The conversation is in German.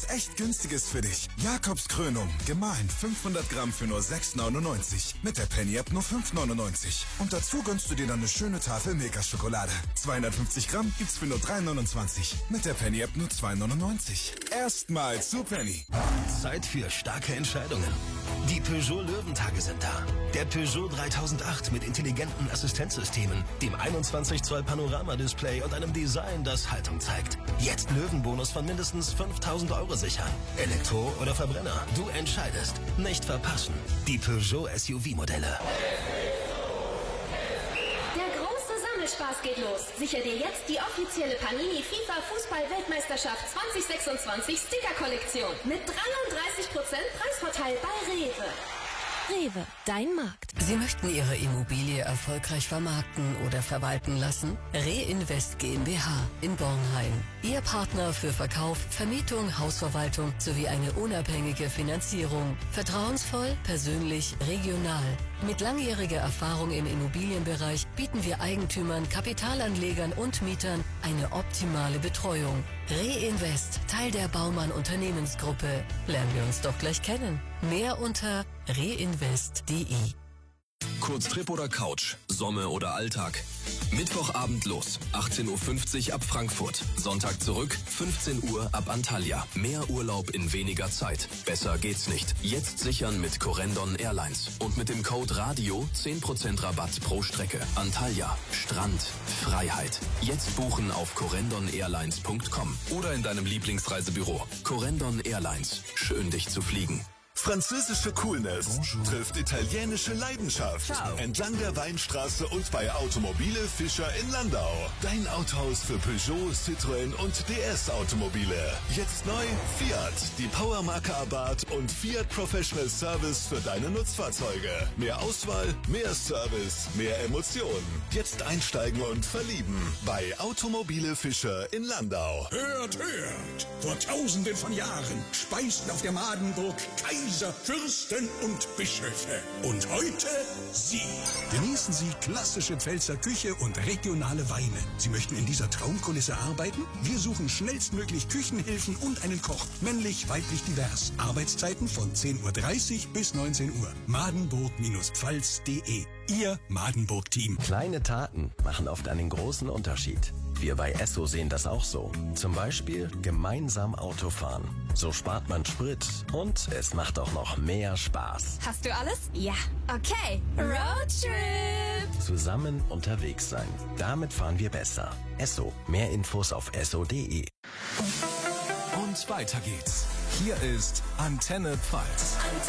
echt Günstiges für dich. Jakobs Krönung, gemahlen 500 Gramm für nur 6,99. Mit der Penny-App nur 5,99. Und dazu gönnst du dir dann eine schöne Tafel Milka-Schokolade. 250 Gramm gibt's für nur 3,29. Mit der Penny-App nur 2,99. Erstmal zu Penny. Zeit für starke Entscheidungen. Die Peugeot Löwentage sind da. Der Peugeot 3008 mit intelligenten Assistenzsystemen, dem 21 Zoll Panorama-Display und einem Design, das Haltung zeigt. Jetzt Löwenbonus von mindestens 5.000 € sichern. Elektro oder Verbrenner, du entscheidest. Nicht verpassen. Die Peugeot SUV-Modelle. Spaß geht los. Sicher dir jetzt die offizielle Panini FIFA Fußball-Weltmeisterschaft 2026 Sticker-Kollektion mit 33% Preisvorteil bei Rewe. Rewe, dein Markt. Sie möchten Ihre Immobilie erfolgreich vermarkten oder verwalten lassen? Reinvest GmbH in Bornheim. Ihr Partner für Verkauf, Vermietung, Hausverwaltung sowie eine unabhängige Finanzierung. Vertrauensvoll, persönlich, regional. Mit langjähriger Erfahrung im Immobilienbereich bieten wir Eigentümern, Kapitalanlegern und Mietern eine optimale Betreuung. Reinvest, Teil der Baumann Unternehmensgruppe. Lernen wir uns doch gleich kennen. Mehr unter reinvest.de. Kurztrip oder Couch, Somme oder Alltag. Mittwochabend los, 18:50 Uhr ab Frankfurt. Sonntag zurück, 15 Uhr ab Antalya. Mehr Urlaub in weniger Zeit. Besser geht's nicht. Jetzt sichern mit Corendon Airlines. Und mit dem Code RADIO 10% Rabatt pro Strecke. Antalya, Strand, Freiheit. Jetzt buchen auf corendon-airlines.com oder in deinem Lieblingsreisebüro. Corendon Airlines. Schön, dich zu fliegen. Französische Coolness trifft italienische Leidenschaft. Ciao. Entlang der Weinstraße und bei Automobile Fischer in Landau. Dein Autohaus für Peugeot, Citroën und DS Automobile. Jetzt neu Fiat, die Powermarke Abarth und Fiat Professional Service für deine Nutzfahrzeuge. Mehr Auswahl, mehr Service, mehr Emotionen. Jetzt einsteigen und verlieben bei Automobile Fischer in Landau. Hört, hört! Vor Tausenden von Jahren speisten auf der Madenburg Kaiser, Fürsten und Bischöfe. Und heute Sie. Genießen Sie klassische Pfälzer Küche und regionale Weine. Sie möchten in dieser Traumkulisse arbeiten? Wir suchen schnellstmöglich Küchenhilfen und einen Koch. Männlich, weiblich, divers. Arbeitszeiten von 10:30 Uhr bis 19 Uhr. Madenburg-pfalz.de. Ihr Madenburg-Team. Kleine Taten machen oft einen großen Unterschied. Wir bei Esso sehen das auch so. Zum Beispiel gemeinsam Auto fahren. So spart man Sprit und es macht auch noch mehr Spaß. Hast du alles? Ja. Okay. Roadtrip. Zusammen unterwegs sein. Damit fahren wir besser. Esso. Mehr Infos auf esso.de. Und weiter geht's. Hier ist Antenne Pfalz.